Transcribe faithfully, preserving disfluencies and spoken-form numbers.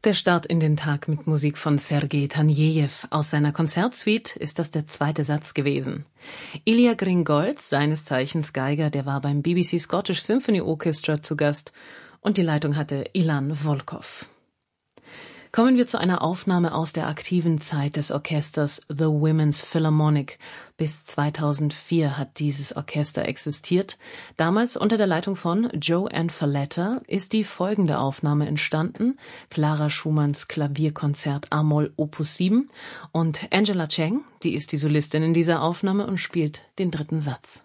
Der Start in den Tag mit Musik von Sergei Tanejew. Aus seiner Konzertsuite ist das der zweite Satz gewesen. Ilya Gringolz, seines Zeichens Geiger, der war beim B B C Scottish Symphony Orchestra zu Gast und die Leitung hatte Ilan Volkov. Kommen wir zu einer Aufnahme aus der aktiven Zeit des Orchesters The Women's Philharmonic. Bis zweitausendvier hat dieses Orchester existiert. Damals unter der Leitung von Joanne Falletta ist die folgende Aufnahme entstanden: Clara Schumanns Klavierkonzert a-Moll Opus sieben und Angela Cheng, die ist die Solistin in dieser Aufnahme und spielt den dritten Satz.